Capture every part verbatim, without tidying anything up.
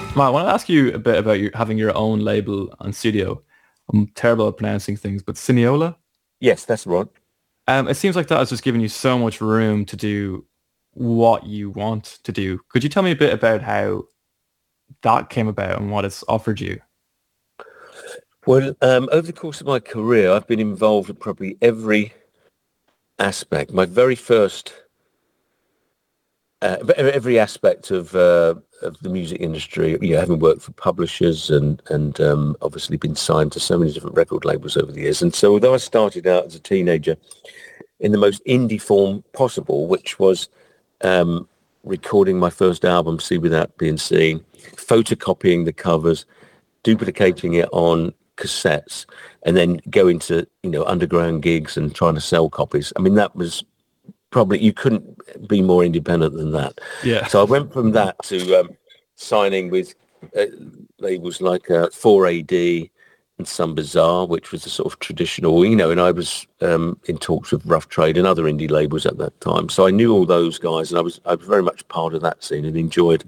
Matt, I want to ask you a bit about you having your own label and studio. I'm terrible at pronouncing things, but Cineola. Yes, that's right. Um, it seems like that has just given you so much room to do what you want to do. Could you tell me a bit about how that came about and what it's offered you? Well, um, over the course of my career, I've been involved in probably every aspect. My very first, uh, every aspect of uh, of the music industry. You know, having worked for publishers and and um, obviously been signed to so many different record labels over the years. And so, although I started out as a teenager in the most indie form possible, which was um, recording my first album, See Without Being Seen, photocopying the covers, duplicating it on cassettes, and then going to, you know, underground gigs and trying to sell copies. I mean, that was probably, you couldn't be more independent than that. Yeah. So I went from that to um, signing with uh, labels like uh, four A D and Sun Bazaar, which was the sort of traditional, you know, and I was um, in talks with Rough Trade and other indie labels at that time. So I knew all those guys, and I was I was very much part of that scene and enjoyed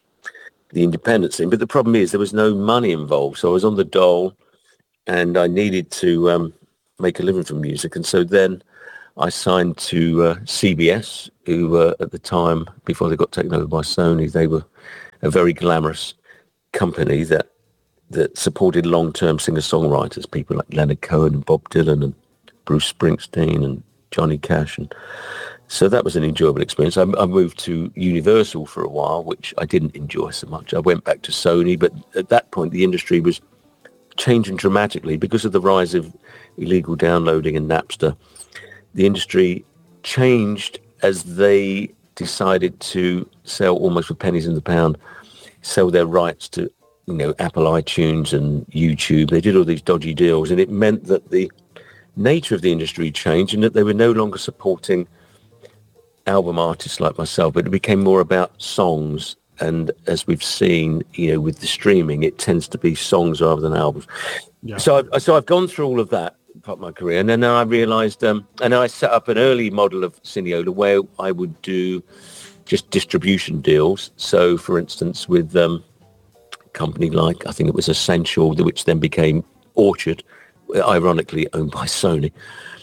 the independent scene. But the problem is there was no money involved. So I was on the dole and I needed to um, make a living from music. And so then I signed to uh, C B S, who uh, at the time, before they got taken over by Sony, they were a very glamorous company that that supported long-term singer-songwriters, people like Leonard Cohen and Bob Dylan and Bruce Springsteen and Johnny Cash. And so that was an enjoyable experience. I, I moved to Universal for a while, which I didn't enjoy so much. I went back to Sony, but at that point, the industry was changing dramatically because of the rise of illegal downloading and Napster. The industry changed as they decided to sell almost for pennies in the pound, sell their rights to, you know, Apple iTunes and YouTube. They did all these dodgy deals, and it meant that the nature of the industry changed and that they were no longer supporting album artists like myself, but it became more about songs. And as we've seen, you know, with the streaming, it tends to be songs rather than albums. Yeah. So I've, so I've gone through all of that part of my career, and then I realised, um, and I set up an early model of Cineola where I would do just distribution deals. So, for instance, with um, a company like, I think it was Essential, which then became Orchard, ironically owned by Sony.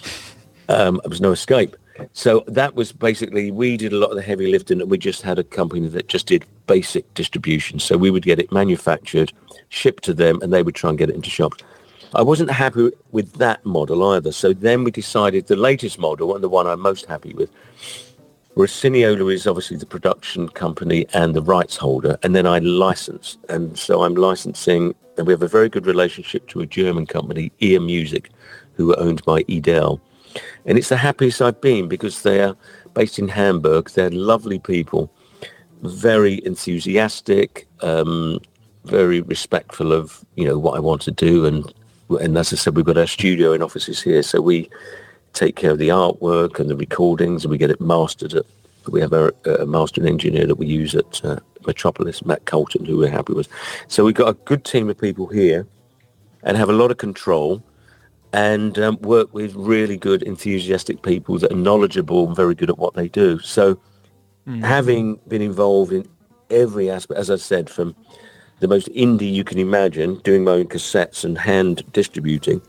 Um, there was no escape. So that was basically, we did a lot of the heavy lifting, and we just had a company that just did basic distribution. So we would get it manufactured, shipped to them, and they would try and get it into shops. I wasn't happy with that model either. So then we decided the latest model, and the one I'm most happy with, where Cineola is obviously the production company and the rights holder, and then I license. And so I'm licensing, and we have a very good relationship to a German company, Ear Music, who are owned by Edel. And it's the happiest I've been because they're based in Hamburg. They're lovely people, very enthusiastic, um, very respectful of, you know, what I want to do. And and as I said, we've got our studio and offices here, so we take care of the artwork and the recordings, and we get it mastered. At, we have a, a mastering engineer that we use at uh, Metropolis, Matt Colton, who we're happy with. So we've got a good team of people here and have a lot of control, and um, work with really good, enthusiastic people that are knowledgeable and very good at what they do. So mm. having been involved in every aspect, as I said, from the most indie you can imagine, doing my own cassettes and hand distributing,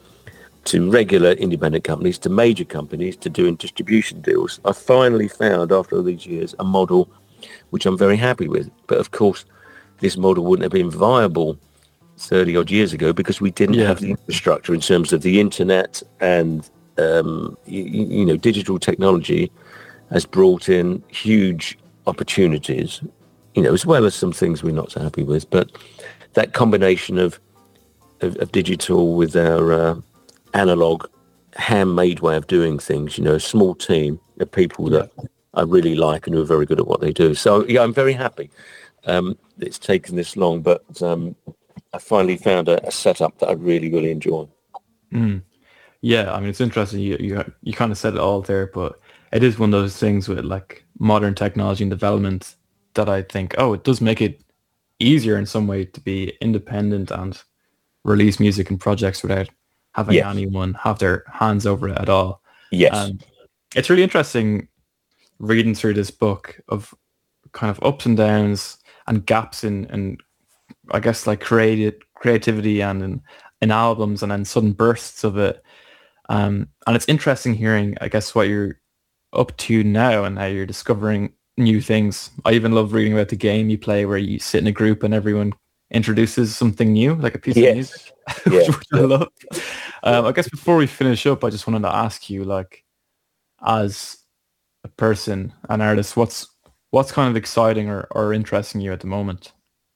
to regular independent companies, to major companies, to doing distribution deals, I finally found, after all these years, a model which I'm very happy with. But of course, this model wouldn't have been viable thirty odd years ago because we didn't yeah. have the infrastructure in terms of the internet, and um, you, you know, digital technology has brought in huge opportunities, you know, as well as some things we're not so happy with. But that combination of of, of digital with our uh, analog, handmade way of doing things, you know, a small team of people that yeah. I really like and who are very good at what they do. So yeah, I'm very happy. Um, it's taken this long, but um, I finally found a, a setup that I really, really enjoy. Mm. Yeah, I mean, it's interesting. You, you you kind of said it all there, but it is one of those things with like modern technology and development that I think, oh, it does make it easier in some way to be independent and release music and projects without having yes. anyone have their hands over it at all. Yes. Um, it's really interesting reading through this book of kind of ups and downs and gaps in, in I guess, like creative creativity and in, in albums and then sudden bursts of it. Um, and it's interesting hearing, I guess, what you're up to now and how you're discovering new things. I even love reading about the game you play where you sit in a group and everyone introduces something new, like a piece Yes. of music, Yeah. which, which I love. Um, I guess before we finish up, I just wanted to ask you, like, as a person, an artist, what's what's kind of exciting or, or interesting you at the moment?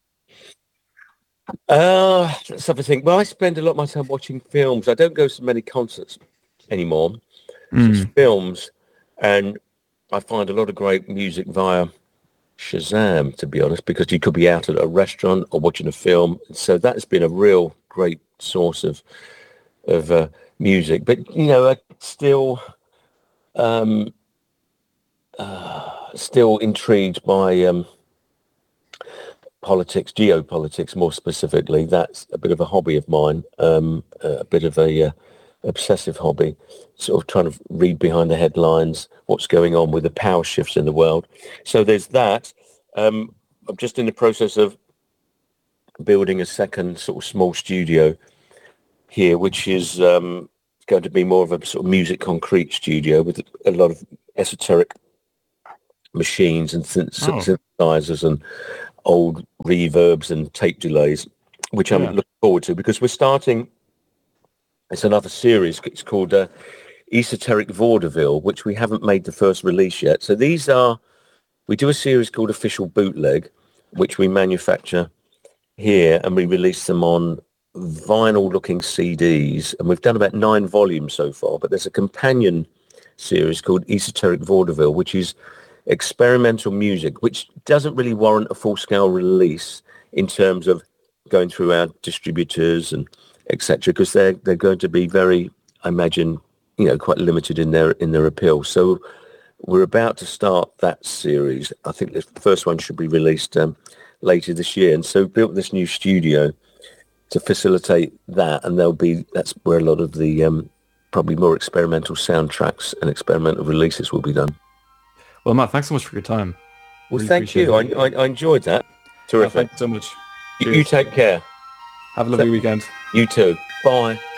Uh, let's have a think. Well, I spend a lot of my time watching films. I don't go to many concerts anymore. So it's Mm. films, and I find a lot of great music via Shazam, to be honest, because you could be out at a restaurant or watching a film. So that's been a real great source of of uh, music. But you know, I still um, uh, still intrigued by um, politics, geopolitics more specifically. That's a bit of a hobby of mine, um, a bit of a uh, obsessive hobby, sort of trying to read behind the headlines, what's going on with the power shifts in the world. So there's that. Um, I'm just in the process of building a second sort of small studio here, which is um, going to be more of a sort of music concrete studio with a lot of esoteric machines and synth- Oh, synthesizers and old reverbs and tape delays, which I'm yeah. looking forward to because we're starting. It's another series. It's called uh, Esoteric Vaudeville, which we haven't made the first release yet. So these are, we do a series called Official Bootleg, which we manufacture here and we release them on vinyl-looking C Ds. And we've done about nine volumes so far, but there's a companion series called Esoteric Vaudeville, which is experimental music, which doesn't really warrant a full-scale release in terms of going through our distributors and et cetera, because they're they're going to be very, I imagine, you know, quite limited in their in their appeal. So we're about to start that series. I think the first one should be released um, later this year, and so built this new studio to facilitate that, and there'll be that's where a lot of the um, probably more experimental soundtracks and experimental releases will be done. Well, Matt, thanks so much for your time. Well, Really thank you. I, appreciate I, I enjoyed that. it. Terrific. Thanks so much. You, you Cheers. take care. Have a lovely weekend. You too. Bye.